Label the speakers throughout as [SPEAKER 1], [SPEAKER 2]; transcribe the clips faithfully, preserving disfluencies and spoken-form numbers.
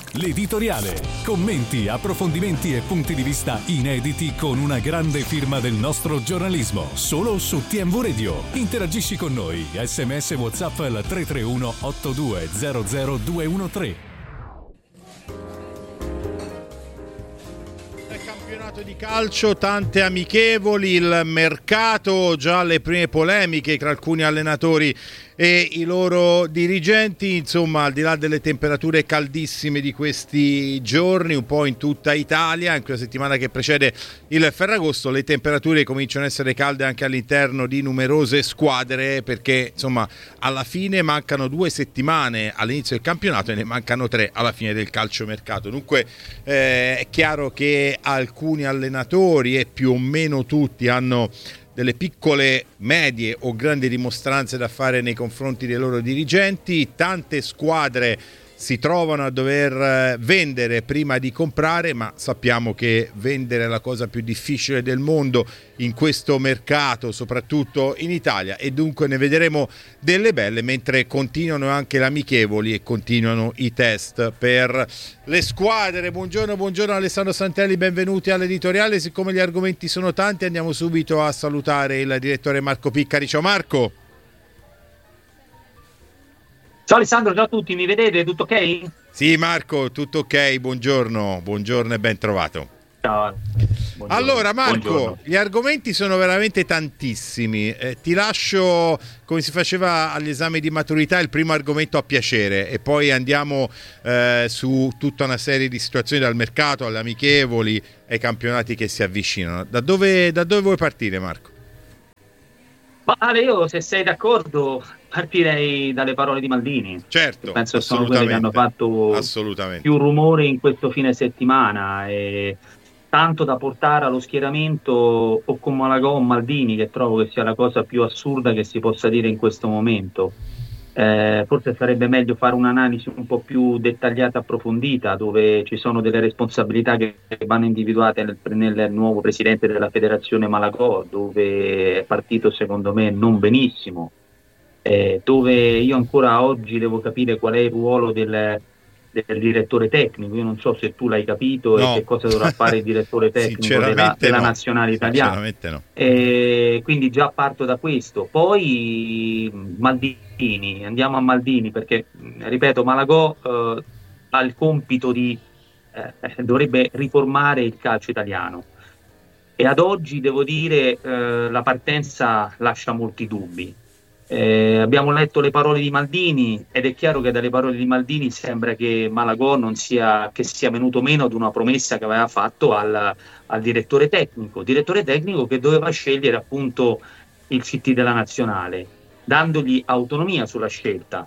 [SPEAKER 1] L'editoriale. Commenti, approfondimenti e punti di vista inediti con una grande firma del nostro giornalismo. Solo su T M V Radio. Interagisci con noi. S M S WhatsApp al tre tre uno otto due zero zero due uno tre.
[SPEAKER 2] Di calcio, tante amichevoli, il mercato, già le prime polemiche tra alcuni allenatori e i loro dirigenti, insomma, al di là delle temperature caldissime di questi giorni, un po' in tutta Italia, in quella settimana che precede il Ferragosto, le temperature cominciano a essere calde anche all'interno di numerose squadre, perché insomma alla fine mancano due settimane all'inizio del campionato e ne mancano tre alla fine del calciomercato. Dunque eh, è chiaro che alcuni allenatori e più o meno tutti hanno delle piccole, medie o grandi dimostranze da fare nei confronti dei loro dirigenti. Tante squadre si trovano a dover vendere prima di comprare, ma sappiamo che vendere è la cosa più difficile del mondo in questo mercato, soprattutto in Italia, e dunque ne vedremo delle belle, mentre continuano anche le amichevoli e continuano i test per le squadre. Buongiorno, buongiorno Alessandro Santelli, benvenuti all'editoriale. Siccome gli argomenti sono tanti, andiamo subito a salutare il direttore Marco Piccari. Ciao Marco.
[SPEAKER 3] Ciao Alessandro, ciao a tutti, mi vedete? Tutto ok?
[SPEAKER 2] Sì Marco, tutto ok, buongiorno, buongiorno e ben trovato.
[SPEAKER 3] Ciao. Buongiorno.
[SPEAKER 2] Allora Marco,
[SPEAKER 3] Buongiorno.
[SPEAKER 2] Gli argomenti sono veramente tantissimi, eh, ti lascio, come si faceva agli esami di maturità, il primo argomento a piacere e poi andiamo eh, su tutta una serie di situazioni, dal mercato alle amichevoli ai campionati che si avvicinano. Da dove, da dove vuoi partire Marco?
[SPEAKER 3] Ma Ale, io se sei d'accordo partirei dalle parole di Maldini.
[SPEAKER 2] Certo,
[SPEAKER 3] penso che sono quelle che hanno fatto più rumore in questo fine settimana, e tanto da portare allo schieramento o con Malagò o Maldini, che trovo che sia la cosa più assurda che si possa dire in questo momento. Eh, forse sarebbe meglio fare un'analisi un po' più dettagliata, approfondita, dove ci sono delle responsabilità che vanno individuate nel, nel nuovo presidente della federazione Malagò, dove è partito secondo me non benissimo, eh, dove io ancora oggi devo capire qual è il ruolo del, del direttore tecnico. Io non so se tu l'hai capito no. e che cosa dovrà fare il direttore tecnico della, della no. nazionale italiana.
[SPEAKER 2] No.
[SPEAKER 3] E quindi già parto da questo. Poi Maldini, andiamo a Maldini, perché ripeto, Malagò eh, ha il compito di eh, dovrebbe riformare il calcio italiano, e ad oggi devo dire eh, la partenza lascia molti dubbi. Eh, abbiamo letto le parole di Maldini ed è chiaro che dalle parole di Maldini sembra che Malagò non sia, che sia venuto meno ad una promessa che aveva fatto al, al direttore tecnico, direttore tecnico che doveva scegliere appunto il C T della nazionale, dandogli autonomia sulla scelta.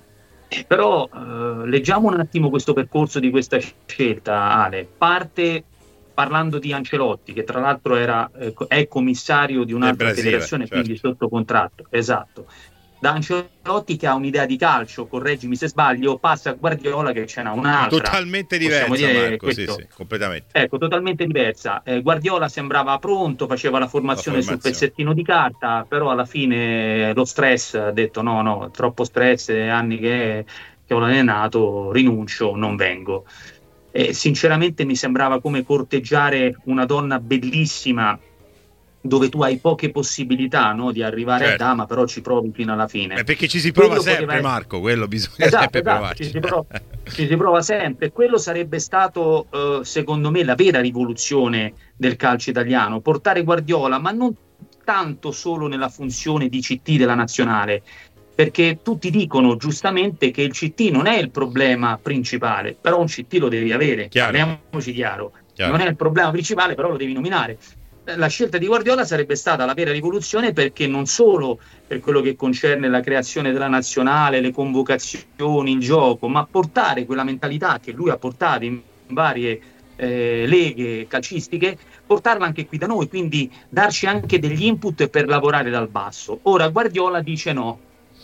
[SPEAKER 3] Eh, però eh, leggiamo un attimo questo percorso di questa scelta, Ale. Parte parlando di Ancelotti, che tra l'altro era, eh, è commissario di un'altra Brasile, federazione, certo. Quindi sotto contratto, esatto. Da Ancelotti, che ha un'idea di calcio, correggimi se sbaglio, passa a Guardiola che ce n'ha un'altra.
[SPEAKER 2] Totalmente diversa, Marco, sì, sì, completamente.
[SPEAKER 3] Ecco, totalmente diversa. Eh, Guardiola sembrava pronto, faceva la formazione, la formazione sul pezzettino di carta, però alla fine lo stress ha detto no, no, troppo stress, anni che, che ho allenato, rinuncio, non vengo. Eh, sinceramente mi sembrava come corteggiare una donna bellissima, dove tu hai poche possibilità, no, di arrivare certo. a dama, però ci provi fino alla fine.
[SPEAKER 2] Eh, perché ci si prova quello sempre, poteva... Marco, quello bisogna
[SPEAKER 3] esatto,
[SPEAKER 2] sempre
[SPEAKER 3] esatto,
[SPEAKER 2] provarci.
[SPEAKER 3] Ci si, prova, ci si prova sempre. Quello sarebbe stato, eh, secondo me, la vera rivoluzione del calcio italiano, portare Guardiola, ma non tanto solo nella funzione di C T della nazionale, perché tutti dicono giustamente che il C T non è il problema principale, però un C T lo devi avere, parliamoci chiaro. chiaro, non è il problema principale, però lo devi nominare. La scelta di Guardiola sarebbe stata la vera rivoluzione, perché non solo per quello che concerne la creazione della nazionale, le convocazioni, il gioco, ma portare quella mentalità che lui ha portato in varie eh, leghe calcistiche, portarla anche qui da noi, quindi darci anche degli input per lavorare dal basso. Ora Guardiola dice no.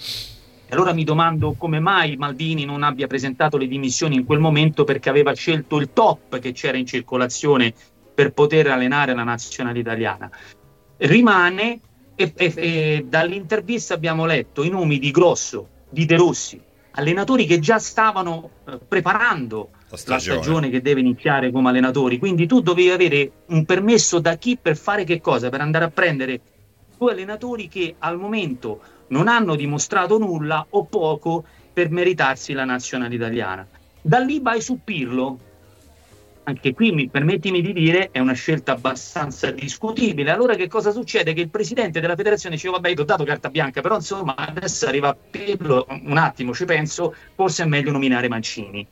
[SPEAKER 3] Allora mi domando come mai Maldini non abbia presentato le dimissioni in quel momento, perché aveva scelto il top che c'era in circolazione per poter allenare la nazionale italiana. Rimane, e, e, e dall'intervista abbiamo letto i nomi di Grosso, di De Rossi, allenatori che già stavano eh, preparando la stagione. la stagione che deve iniziare come allenatori, quindi tu dovevi avere un permesso da chi per fare che cosa? Per andare a prendere due allenatori che al momento non hanno dimostrato nulla o poco per meritarsi la nazionale italiana. Da lì vai su Pirlo. Anche qui, mi permettimi di dire, è una scelta abbastanza discutibile. Allora che cosa succede? Che il presidente della federazione dice vabbè, ti ho dato carta bianca, però insomma adesso arriva Pirlo, un attimo ci penso, forse è meglio nominare Mancini.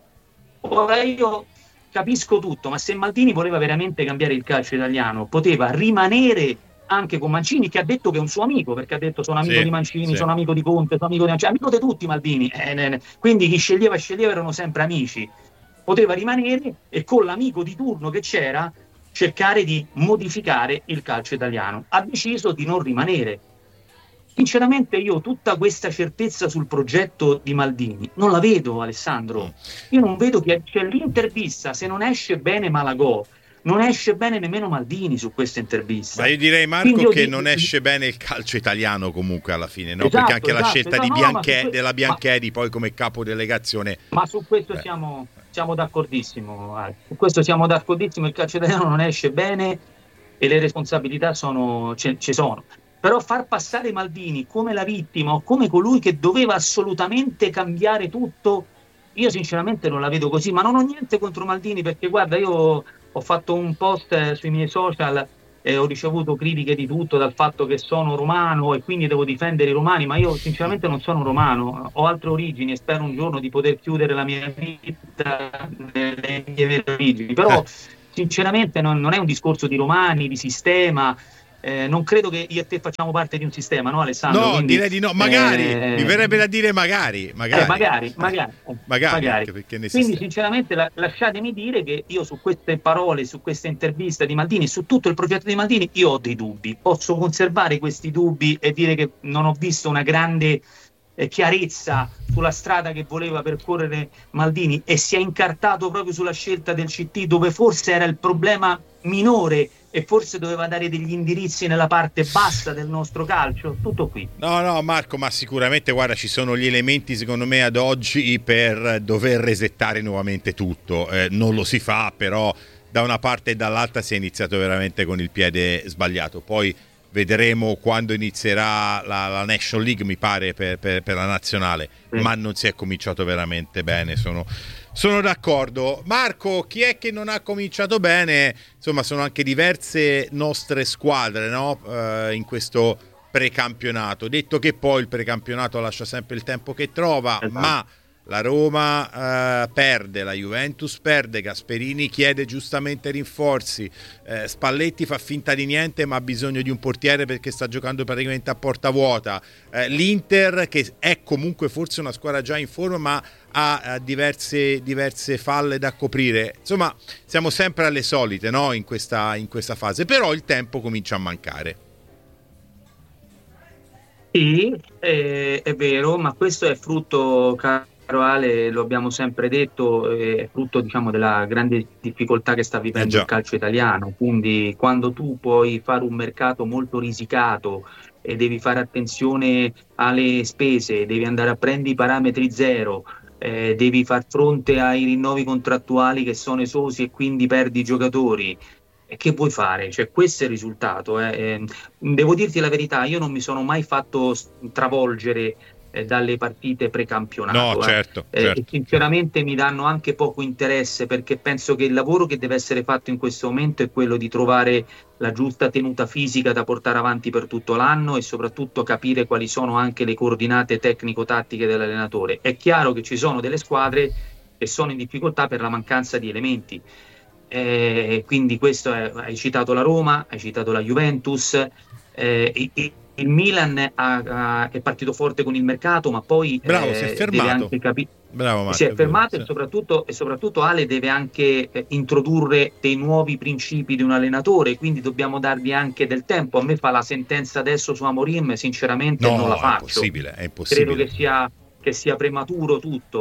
[SPEAKER 3] Ora io capisco tutto, ma se Maldini voleva veramente cambiare il calcio italiano, poteva rimanere anche con Mancini, che ha detto che è un suo amico, perché ha detto sono amico sì, di Mancini, sì. sono amico di Conte, sono amico di Mancini, amico di tutti Maldini, eh, ne, ne. quindi chi sceglieva sceglieva erano sempre amici. Poteva rimanere e con l'amico di turno che c'era cercare di modificare il calcio italiano. Ha deciso di non rimanere. Sinceramente io tutta questa certezza sul progetto di Maldini non la vedo, Alessandro. Io non vedo che c'è l'intervista, se non esce bene Malagò, non esce bene nemmeno Maldini su questa intervista.
[SPEAKER 2] Ma io direi, Marco, che dico... non esce bene il calcio italiano comunque alla fine, no? Esatto, perché anche esatto, la scelta esatto, di Bianche... no, della Biancheri ma... poi come capo delegazione.
[SPEAKER 3] Ma su questo Beh. siamo siamo d'accordissimo. Su questo siamo d'accordissimo. Il calcio italiano non esce bene e le responsabilità sono ci sono. Però far passare Maldini come la vittima o come colui che doveva assolutamente cambiare tutto, io sinceramente non la vedo così. Ma non ho niente contro Maldini, perché guarda, io ho fatto un post sui miei social e ho ricevuto critiche di tutto, dal fatto che sono romano e quindi devo difendere i romani, ma io sinceramente non sono romano, ho altre origini e spero un giorno di poter chiudere la mia vita nelle mie vere origini, però sinceramente non, non è un discorso di romani, di sistema. Eh, non credo che io e te facciamo parte di un sistema, no Alessandro?
[SPEAKER 2] No,
[SPEAKER 3] Quindi,
[SPEAKER 2] direi di no, magari, eh, mi verrebbe da dire magari, magari,
[SPEAKER 3] eh, magari, magari,
[SPEAKER 2] magari,
[SPEAKER 3] magari.
[SPEAKER 2] Perché ne
[SPEAKER 3] Quindi sinceramente la, lasciatemi dire che io su queste parole, su questa intervista di Maldini, su tutto il progetto di Maldini, io ho dei dubbi, posso conservare questi dubbi e dire che non ho visto una grande eh, chiarezza sulla strada che voleva percorrere Maldini e si è incartato proprio sulla scelta del C T, dove forse era il problema minore e forse doveva dare degli indirizzi nella parte bassa del nostro calcio. Tutto qui.
[SPEAKER 2] No, no, Marco, ma sicuramente, guarda, ci sono gli elementi secondo me ad oggi per dover resettare nuovamente tutto. Eh, non lo si fa, però da una parte e dall'altra si è iniziato veramente con il piede sbagliato. Poi vedremo quando inizierà la, la National League, mi pare, per, per, per la nazionale, sì. Ma non si è cominciato veramente bene, sono... Sono d'accordo. Marco, chi è che non ha cominciato bene? Insomma, sono anche diverse nostre squadre, no? Uh, in questo precampionato. Detto che poi il precampionato lascia sempre il tempo che trova, esatto. Ma la Roma uh, perde, la Juventus perde, Gasperini chiede giustamente rinforzi, uh, Spalletti fa finta di niente ma ha bisogno di un portiere perché sta giocando praticamente a porta vuota, uh, l'Inter, che è comunque forse una squadra già in forma ma ha diverse, diverse falle da coprire. Insomma, siamo sempre alle solite, no? in, questa, in questa fase, però il tempo comincia a mancare.
[SPEAKER 3] Sì, è, è vero, ma questo è frutto, caro Ale, lo abbiamo sempre detto, è frutto, diciamo, della grande difficoltà che sta vivendo eh il calcio italiano. Quindi quando tu puoi fare un mercato molto risicato e devi fare attenzione alle spese, devi andare a prendere i parametri zero, Eh, devi far fronte ai rinnovi contrattuali che sono esosi e quindi perdi i giocatori, e che vuoi fare? Cioè, questo è il risultato. Eh. Eh, devo dirti la verità, io non mi sono mai fatto travolgere eh, dalle partite precampionato.
[SPEAKER 2] No, certo,
[SPEAKER 3] eh.
[SPEAKER 2] certo.
[SPEAKER 3] Eh, e sinceramente mi danno anche poco interesse, perché penso che il lavoro che deve essere fatto in questo momento è quello di trovare la giusta tenuta fisica da portare avanti per tutto l'anno e soprattutto capire quali sono anche le coordinate tecnico-tattiche dell'allenatore. È chiaro che ci sono delle squadre che sono in difficoltà per la mancanza di elementi. Eh, quindi questo è, hai citato la Roma, hai citato la Juventus, eh, il, il Milan ha, ha, è partito forte con il mercato, ma poi
[SPEAKER 2] Bravo,
[SPEAKER 3] eh,
[SPEAKER 2] si è fermato.
[SPEAKER 3] deve anche capire.
[SPEAKER 2] Bravo, Marco,
[SPEAKER 3] si è fermato
[SPEAKER 2] sì.
[SPEAKER 3] e, soprattutto, e soprattutto Ale deve anche eh, introdurre dei nuovi principi di un allenatore, quindi dobbiamo dargli anche del tempo. A me fa la sentenza adesso su Amorim, sinceramente
[SPEAKER 2] no,
[SPEAKER 3] non la faccio.
[SPEAKER 2] È impossibile, è impossibile.
[SPEAKER 3] Credo che sia, che sia prematuro tutto.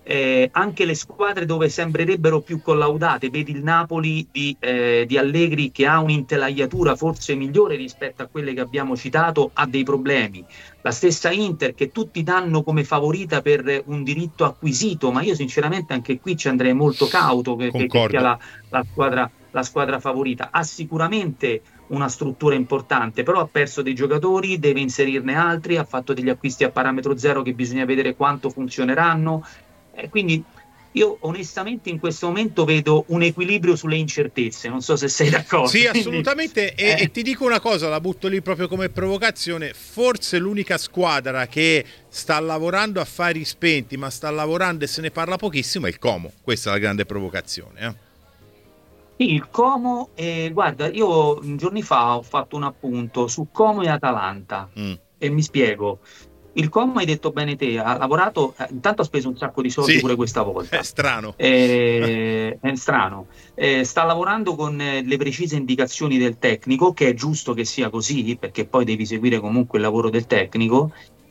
[SPEAKER 3] eh, anche le squadre dove sembrerebbero più collaudate, vedi il Napoli di, eh, di Allegri che ha un'intelaiatura forse migliore rispetto a quelle che abbiamo citato, ha dei problemi. La stessa Inter che tutti danno come favorita per un diritto acquisito, ma io sinceramente anche qui ci andrei molto cauto che, che sia la, la, squadra, la squadra favorita. Ha sicuramente una struttura importante, però ha perso dei giocatori, deve inserirne altri, ha fatto degli acquisti a parametro zero che bisogna vedere quanto funzioneranno. Eh, quindi io onestamente in questo momento vedo un equilibrio sulle incertezze, non so se sei d'accordo.
[SPEAKER 2] Sì,
[SPEAKER 3] quindi,
[SPEAKER 2] assolutamente, e,
[SPEAKER 3] eh.
[SPEAKER 2] e ti dico una cosa, la butto lì proprio come provocazione, forse l'unica squadra che sta lavorando a fari spenti, ma sta lavorando e se ne parla pochissimo, è il Como. Questa è la grande provocazione. Eh?
[SPEAKER 3] Sì, il Como, eh, guarda, io giorni fa ho fatto un appunto su Como e Atalanta, mm. e mi spiego. Il Como, hai detto bene te, ha lavorato, eh, intanto ha speso un sacco di soldi, sì, pure questa volta.
[SPEAKER 2] È strano.
[SPEAKER 3] Eh, è strano. Eh, sta lavorando con eh, le precise indicazioni del tecnico, che è giusto che sia così, perché poi devi seguire comunque il lavoro del tecnico.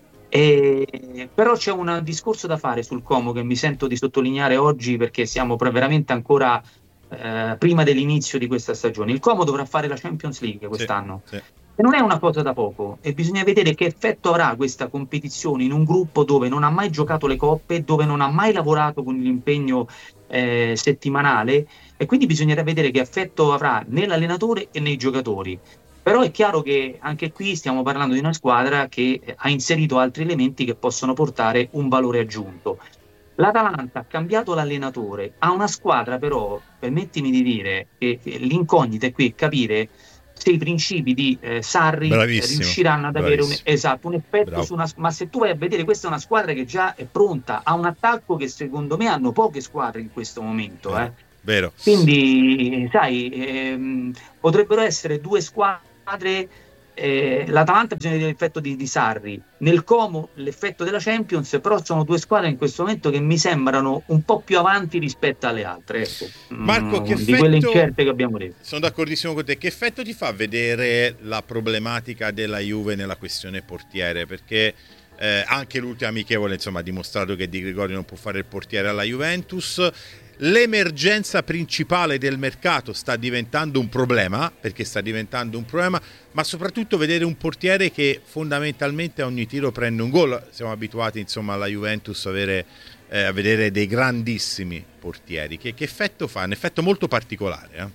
[SPEAKER 3] Eh, però c'è un discorso da fare sul Como che mi sento di sottolineare oggi, perché siamo veramente ancora eh, prima dell'inizio di questa stagione. Il Como dovrà fare la Champions League quest'anno. Sì, sì. E non è una cosa da poco, e bisogna vedere che effetto avrà questa competizione in un gruppo dove non ha mai giocato le coppe, dove non ha mai lavorato con l'impegno eh, settimanale, e quindi bisognerà vedere che effetto avrà nell'allenatore e nei giocatori. Però è chiaro che anche qui stiamo parlando di una squadra che ha inserito altri elementi che possono portare un valore aggiunto. L'Atalanta ha cambiato l'allenatore, ha una squadra però, permettimi di dire, che, che l'incognita è qui capire se i principi di eh, Sarri
[SPEAKER 2] bravissimo,
[SPEAKER 3] riusciranno ad avere un, esatto, un effetto
[SPEAKER 2] Bravo.
[SPEAKER 3] su una, ma se tu vai a vedere, questa è una squadra che già è pronta, ha un attacco che secondo me hanno poche squadre in questo momento, eh.
[SPEAKER 2] Vero.
[SPEAKER 3] Quindi sai, ehm, potrebbero essere due squadre. Eh, L'Atalanta bisogna vedere l'effetto di, di Sarri, nel Como l'effetto della Champions, però sono due squadre in questo momento che mi sembrano un po' più avanti rispetto alle altre, ecco.
[SPEAKER 2] Marco, che
[SPEAKER 3] mm,
[SPEAKER 2] effetto,
[SPEAKER 3] di quelle incerte che abbiamo detto.
[SPEAKER 2] Sono d'accordissimo con te. Che effetto ti fa vedere la problematica della Juve nella questione portiere? Perché eh, anche l'ultima amichevole insomma ha dimostrato che Di Gregorio non può fare il portiere alla Juventus. L'emergenza principale del mercato sta diventando un problema, perché sta diventando un problema, ma soprattutto vedere un portiere che fondamentalmente a ogni tiro prende un gol. Siamo abituati insomma alla Juventus a, avere, eh, a vedere dei grandissimi portieri. Che, che effetto fa? Un effetto molto particolare. Eh?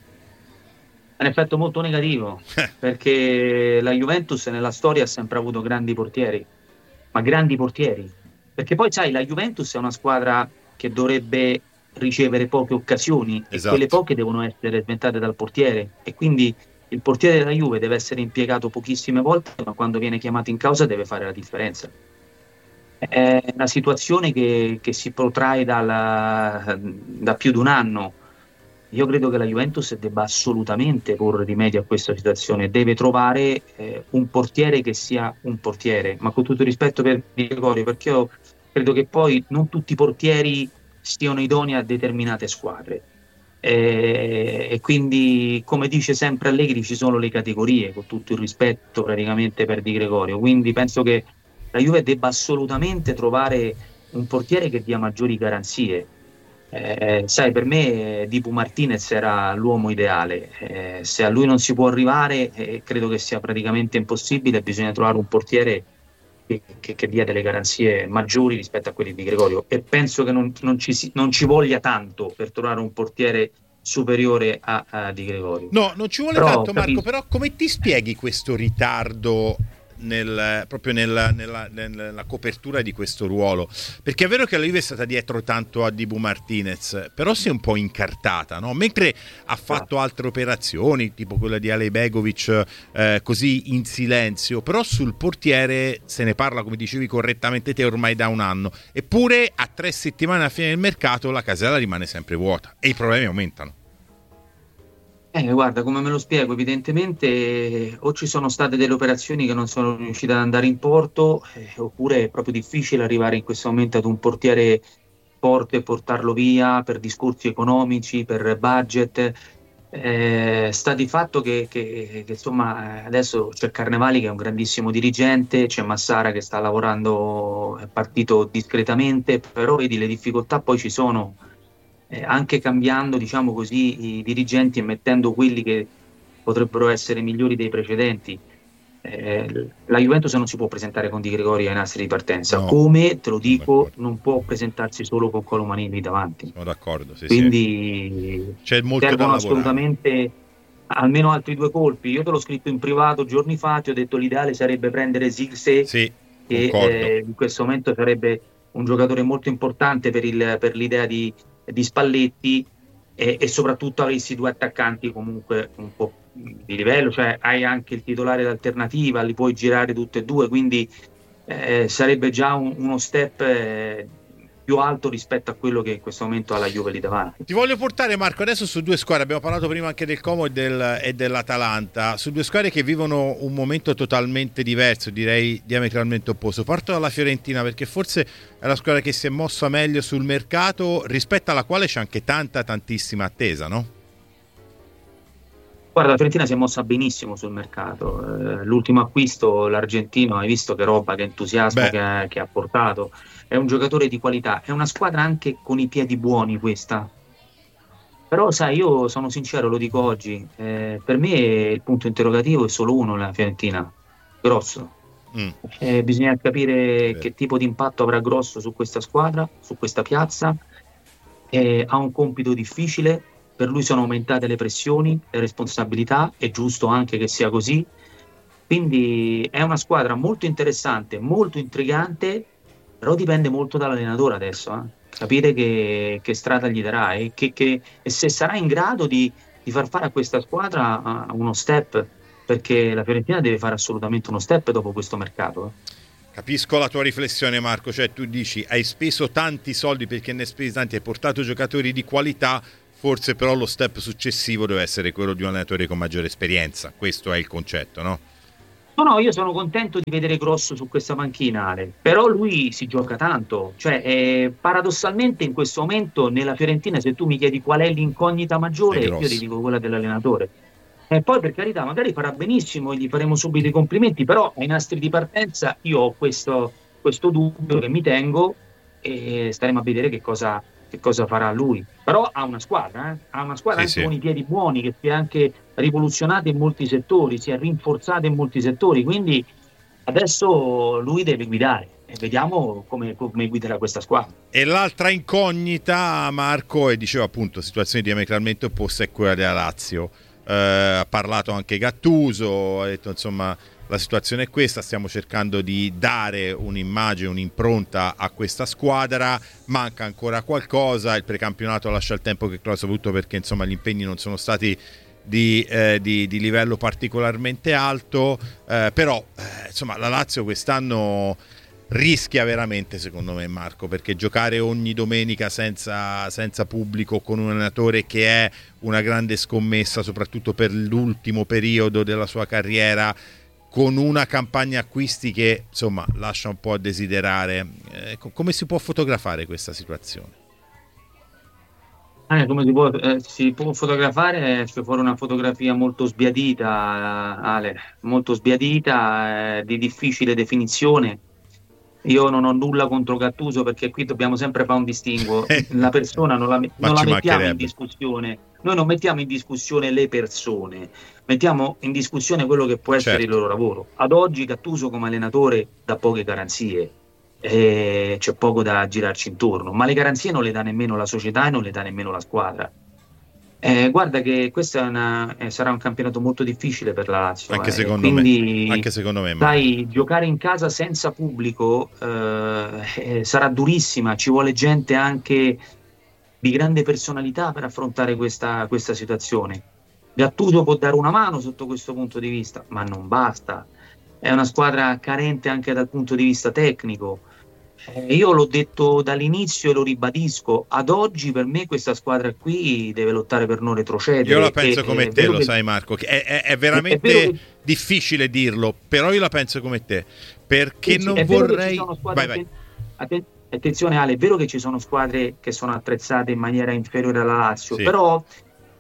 [SPEAKER 3] Un effetto molto negativo, perché la Juventus nella storia ha sempre avuto grandi portieri, ma grandi portieri. Perché poi sai, la Juventus è una squadra che dovrebbe ricevere poche occasioni, esatto, e quelle poche devono essere sventate dal portiere, e quindi il portiere della Juve deve essere impiegato pochissime volte, ma quando viene chiamato in causa deve fare la differenza. È una situazione che, che si protrae dalla, da più di un anno. Io credo che la Juventus debba assolutamente porre rimedio a questa situazione, deve trovare eh, un portiere che sia un portiere, ma con tutto il rispetto per Di Gregorio, perché io credo che poi non tutti i portieri siano idonei a determinate squadre, e, e quindi, come dice sempre Allegri, ci sono le categorie, con tutto il rispetto praticamente per Di Gregorio, quindi penso che la Juve debba assolutamente trovare un portiere che dia maggiori garanzie. Eh, sai, per me Dibu Martinez era l'uomo ideale, eh, se a lui non si può arrivare, eh, credo che sia praticamente impossibile, bisogna trovare un portiere Che, che, che dia delle garanzie maggiori rispetto a quelli di Gregorio, e penso che non, non, ci, non ci voglia tanto per trovare un portiere superiore a, a Di Gregorio.
[SPEAKER 2] No, non ci vuole però, tanto Marco, capisco. Però come ti spieghi questo ritardo nel, proprio nella, nella, nella copertura di questo ruolo? Perché è vero che la Juve è stata dietro tanto a Dibu Martinez, però si è un po' incartata, no? Mentre ha fatto altre operazioni tipo quella di Alej Begovic, eh, così in silenzio, però sul portiere se ne parla, come dicevi correttamente te, ormai da un anno, eppure a tre settimane alla fine del mercato la casella rimane sempre vuota e i problemi aumentano.
[SPEAKER 3] Eh, guarda, come me lo spiego, evidentemente o ci sono state delle operazioni che non sono riuscite ad andare in porto, eh, oppure è proprio difficile arrivare in questo momento ad un portiere forte e portarlo via per discorsi economici, per budget. Eh, sta di fatto che, che, che insomma adesso c'è Carnevali che è un grandissimo dirigente, c'è Massara che sta lavorando, è partito discretamente, però vedi le difficoltà poi ci sono, eh, anche cambiando diciamo così i dirigenti e mettendo quelli che potrebbero essere migliori dei precedenti. Eh, la Juventus non si può presentare con Di Gregorio ai nastri di partenza,
[SPEAKER 2] No,
[SPEAKER 3] come te lo
[SPEAKER 2] sono
[SPEAKER 3] dico
[SPEAKER 2] d'accordo.
[SPEAKER 3] non può presentarsi solo con Colomanini davanti.
[SPEAKER 2] Sono d'accordo, sì,
[SPEAKER 3] Quindi
[SPEAKER 2] sì. C'è molto da
[SPEAKER 3] servono
[SPEAKER 2] lavorare.
[SPEAKER 3] assolutamente almeno altri due colpi. Io te l'ho scritto in privato giorni fa, ti ho detto l'ideale sarebbe prendere Zirkzee,
[SPEAKER 2] Sì,
[SPEAKER 3] che
[SPEAKER 2] concordo.
[SPEAKER 3] eh, in questo momento sarebbe un giocatore molto importante per, il, per l'idea di, di Spalletti, e, e soprattutto avessi due attaccanti comunque un po' di livello, cioè hai anche il titolare d'alternativa, li puoi girare tutti e due, quindi eh, sarebbe già un, uno step eh, più alto rispetto a quello che in questo momento ha la Juve lì davanti.
[SPEAKER 2] Ti voglio portare, Marco, adesso su due squadre, abbiamo parlato prima anche del Como e, del, e dell'Atalanta, su due squadre che vivono un momento totalmente diverso, direi diametralmente opposto. Parto dalla Fiorentina perché forse è la squadra che si è mossa meglio sul mercato, rispetto alla quale c'è anche tanta, tantissima attesa, no?
[SPEAKER 3] Guarda, la Fiorentina si è mossa benissimo sul mercato. Eh, l'ultimo acquisto, l'argentino, hai visto che roba, che entusiasmo che ha, che ha portato. È un giocatore di qualità, è una squadra anche con i piedi buoni questa. Però sai, io sono sincero, lo dico oggi, eh, per me il punto interrogativo è solo uno, la Fiorentina, Grosso.
[SPEAKER 2] Mm.
[SPEAKER 3] Eh, bisogna capire
[SPEAKER 2] Sì.
[SPEAKER 3] che tipo di impatto avrà Grosso su questa squadra, su questa piazza. Eh, ha un compito difficile, per lui sono aumentate le pressioni, le responsabilità, è giusto anche che sia così. Quindi è una squadra molto interessante, molto intrigante, però dipende molto dall'allenatore adesso, eh. Capire che, che strada gli darà e, che, che, e se sarà in grado di, di far fare a questa squadra uh, uno step, perché la Fiorentina deve fare assolutamente uno step dopo questo mercato. Eh.
[SPEAKER 2] Capisco la tua riflessione, Marco, cioè tu dici hai speso tanti soldi perché ne hai spesi tanti, hai portato giocatori di qualità, forse però lo step successivo deve essere quello di un allenatore con maggiore esperienza, questo è il concetto, no?
[SPEAKER 3] No, no, io sono contento di vedere Grosso su questa panchina, Ale, però lui si gioca tanto, cioè eh, paradossalmente in questo momento nella Fiorentina se tu mi chiedi qual è l'incognita maggiore, io ti dico quella dell'allenatore. E poi per carità, magari farà benissimo, gli faremo subito i complimenti, però ai nastri di partenza io ho questo, questo dubbio che mi tengo e staremo a vedere che cosa, che cosa farà lui. Però ha una squadra, eh? ha una squadra
[SPEAKER 2] Sì,
[SPEAKER 3] anche
[SPEAKER 2] sì.
[SPEAKER 3] con i piedi buoni, che si è anche rivoluzionata in molti settori, si è rinforzata in molti settori, quindi adesso lui deve guidare e vediamo come, come guiderà questa squadra.
[SPEAKER 2] E l'altra incognita, Marco, e diceva appunto situazioni diametralmente opposte, è quella della Lazio. Eh, ha parlato anche Gattuso, ha detto insomma la situazione è questa, stiamo cercando di dare un'immagine, un'impronta a questa squadra, manca ancora qualcosa, il precampionato lascia il tempo che trova, soprattutto perché insomma gli impegni non sono stati di, eh, di, di livello particolarmente alto, eh, però eh, insomma la Lazio quest'anno rischia veramente, secondo me, Marco, perché giocare ogni domenica senza, senza pubblico con un allenatore che è una grande scommessa soprattutto per l'ultimo periodo della sua carriera, con una campagna acquisti che insomma lascia un po' a desiderare, eh, come si può fotografare questa situazione?
[SPEAKER 3] Eh, come si può, eh, si può fotografare, esce fuori una fotografia molto sbiadita, Ale, molto sbiadita, eh, di difficile definizione. Io non ho nulla contro Gattuso, perché qui dobbiamo sempre fare un distinguo. La persona non la, non la mettiamo in discussione, noi non mettiamo in discussione le persone, mettiamo in discussione quello che può essere certo. il loro lavoro. Ad oggi Gattuso come allenatore dà poche garanzie, e c'è poco da girarci intorno, ma le garanzie non le dà nemmeno la società e non le dà nemmeno la squadra. Eh, guarda che questo è una, eh, sarà un campionato molto difficile per la Lazio,
[SPEAKER 2] anche,
[SPEAKER 3] eh,
[SPEAKER 2] secondo
[SPEAKER 3] quindi,
[SPEAKER 2] me. anche secondo me
[SPEAKER 3] sai, giocare in casa senza pubblico eh, eh, sarà durissima, ci vuole gente anche di grande personalità per affrontare questa, questa situazione. Gattuso può dare una mano sotto questo punto di vista, ma non basta, è una squadra carente anche dal punto di vista tecnico. Eh, io l'ho detto dall'inizio e lo ribadisco, ad oggi per me questa squadra qui deve lottare per non retrocedere.
[SPEAKER 2] Io la penso
[SPEAKER 3] e,
[SPEAKER 2] come te, lo che... sai Marco, che è, è, è veramente è che... difficile dirlo, però io la penso come te, perché sì, non
[SPEAKER 3] è
[SPEAKER 2] vorrei...
[SPEAKER 3] Vai, vai. Atten- attenzione Ale, è vero che ci sono squadre che sono attrezzate in maniera inferiore alla Lazio, sì. però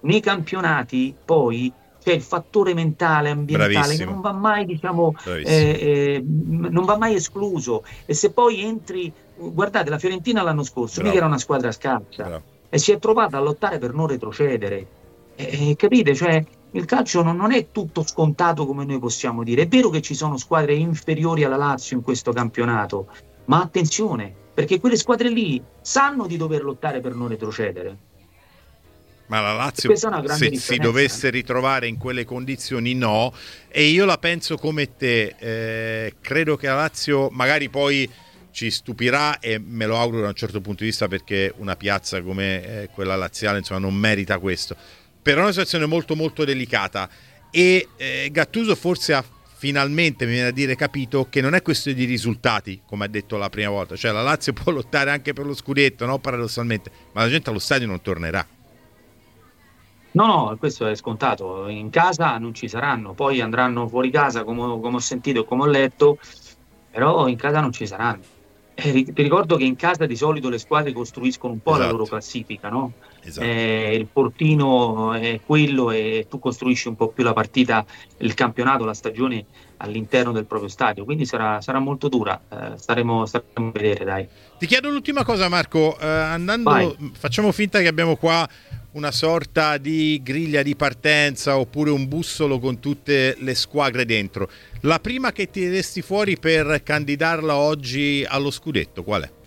[SPEAKER 3] Nei campionati poi c'è il fattore mentale, ambientale,
[SPEAKER 2] Bravissimo.
[SPEAKER 3] che non va mai, diciamo, eh, eh, non va mai escluso. E se poi entri, guardate, la Fiorentina l'anno scorso,
[SPEAKER 2] Bravo.
[SPEAKER 3] mica era una squadra scarsa,
[SPEAKER 2] Bravo.
[SPEAKER 3] e si è trovata a lottare per non retrocedere. Eh, capite? Cioè, il calcio non, non è tutto scontato come noi possiamo dire. È vero che ci sono squadre inferiori alla Lazio in questo campionato, ma attenzione, perché quelle squadre lì sanno di dover lottare per non retrocedere.
[SPEAKER 2] Ma la Lazio, se si dovesse ritrovare in quelle condizioni, no. E io la penso come te. Eh, credo che la Lazio magari poi ci stupirà, e me lo auguro da un certo punto di vista, perché una piazza come eh, quella laziale, insomma, non merita questo. Però è una situazione molto molto delicata, e eh, Gattuso forse ha finalmente, mi viene a dire, capito che non è questione di risultati, come ha detto la prima volta. Cioè la Lazio può lottare anche per lo scudetto, no? Paradossalmente, ma la gente allo stadio non tornerà.
[SPEAKER 3] No, no, questo è scontato. In casa non ci saranno, poi andranno fuori casa, come, come ho sentito e come ho letto, però in casa non ci saranno. Eh, ti ricordo che in casa di solito le squadre costruiscono un po' esatto. la loro classifica, no? Esatto. Eh, il portino è quello, e tu costruisci un po' più la partita, il campionato, la stagione all'interno del proprio stadio, quindi sarà, sarà molto dura. Eh, staremo, staremo a vedere, dai.
[SPEAKER 2] Ti chiedo l'ultima cosa, Marco, eh, andando, Vai. Facciamo finta che abbiamo qua una sorta di griglia di partenza oppure un bussolo con tutte le squadre dentro. La prima che tireresti fuori per candidarla oggi allo scudetto, qual è?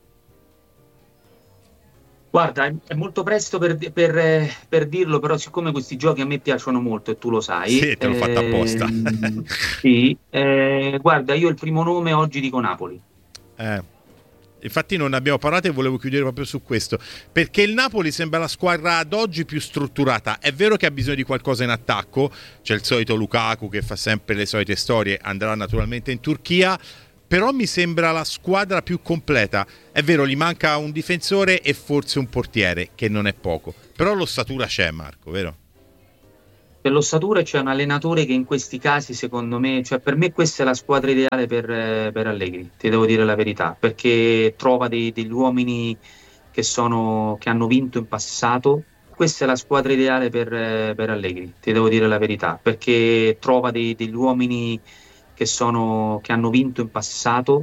[SPEAKER 3] Guarda, è molto presto per, per, per dirlo, però siccome questi giochi a me piacciono molto e tu lo sai.
[SPEAKER 2] Sì, te l'ho eh, fatta apposta.
[SPEAKER 3] Sì, eh, guarda, io il primo nome oggi dico Napoli.
[SPEAKER 2] Eh. Infatti non ne abbiamo parlato e volevo chiudere proprio su questo, perché il Napoli sembra la squadra ad oggi più strutturata. È vero che ha bisogno di qualcosa in attacco, c'è il solito Lukaku che fa sempre le solite storie, andrà naturalmente in Turchia, però mi sembra la squadra più completa. È vero, gli manca un difensore e forse un portiere, che non è poco, però l'ossatura c'è, Marco, vero?
[SPEAKER 3] Per l'ossatura c'è un allenatore che in questi casi, secondo me, cioè per me questa è la squadra ideale per, per Allegri, ti devo dire la verità, perché trova dei, degli uomini che, sono, che hanno vinto in passato. Questa è la squadra ideale per, per Allegri, ti devo dire la verità, perché trova dei, degli uomini che, sono, che hanno vinto in passato.